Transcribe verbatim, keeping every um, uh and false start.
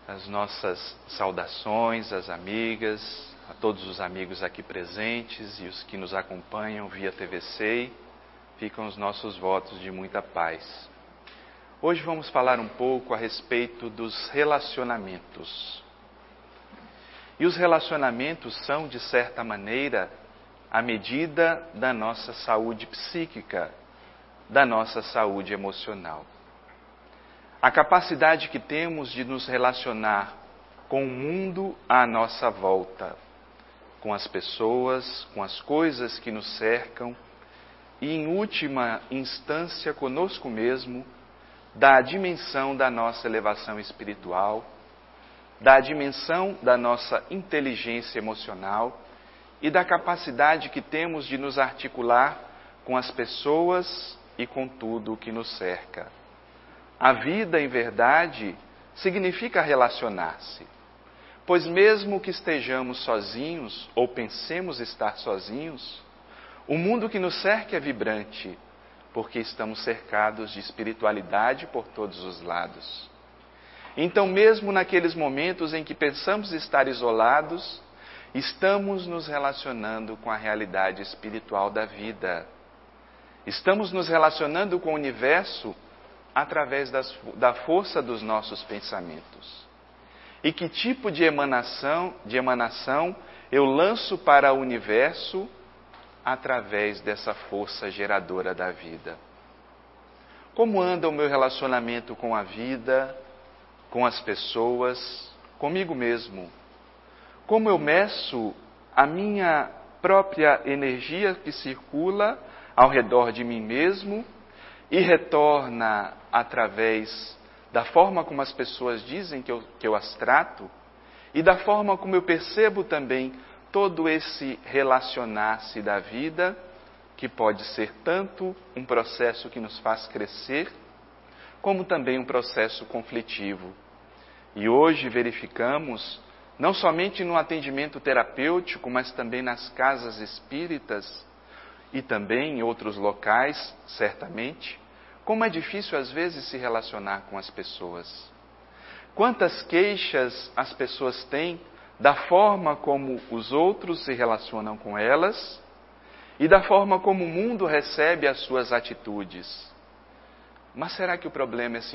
as nossas saudações às amigas, a todos os amigos aqui presentes e os que nos acompanham via T V C E I, ficam os nossos votos de muita paz. Hoje vamos falar um pouco a respeito dos relacionamentos. E os relacionamentos são, de certa maneira, a medida da nossa saúde psíquica, da nossa saúde emocional. A capacidade que temos de nos relacionar com o mundo à nossa volta, com as pessoas, com as coisas que nos cercam e, em última instância, conosco mesmo, da dimensão da nossa elevação espiritual, da dimensão da nossa inteligência emocional e da capacidade que temos de nos articular com as pessoas e com tudo o que nos cerca. A vida, em verdade, significa relacionar-se, pois mesmo que estejamos sozinhos ou pensemos estar sozinhos, o mundo que nos cerca é vibrante, porque estamos cercados de espiritualidade por todos os lados. Então, mesmo naqueles momentos em que pensamos estar isolados, estamos nos relacionando com a realidade espiritual da vida. Estamos nos relacionando com o universo através das, da força dos nossos pensamentos. E que tipo de emanação, de emanação eu lanço para o universo através dessa força geradora da vida? Como anda o meu relacionamento com a vida, com as pessoas, comigo mesmo? Como eu meço a minha própria energia que circula ao redor de mim mesmo e retorna através da forma como as pessoas dizem que eu, que eu as trato e da forma como eu percebo também todo esse relacionar-se da vida, que pode ser tanto um processo que nos faz crescer, como também um processo conflitivo. E hoje verificamos, não somente no atendimento terapêutico, mas também nas casas espíritas e também em outros locais, certamente, como é difícil às vezes se relacionar com as pessoas. Quantas queixas as pessoas têm da forma como os outros se relacionam com elas e da forma como o mundo recebe as suas atitudes. Mas será que o problema é